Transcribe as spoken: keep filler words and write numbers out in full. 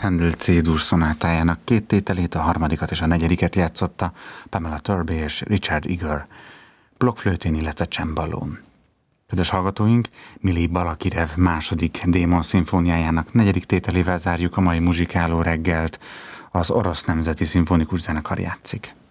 Handel C-dur szonátájának két tételét, a harmadikat és a negyediket játszotta Pamela Turby és Richard Eager, blokkflőtén, illetve cemballón. Kedves hallgatóink, Mili Balakirev második Démon szimfóniájának negyedik tételével zárjuk a mai muzsikáló reggelt, az Orosz Nemzeti Szimfonikus Zenekar játszik.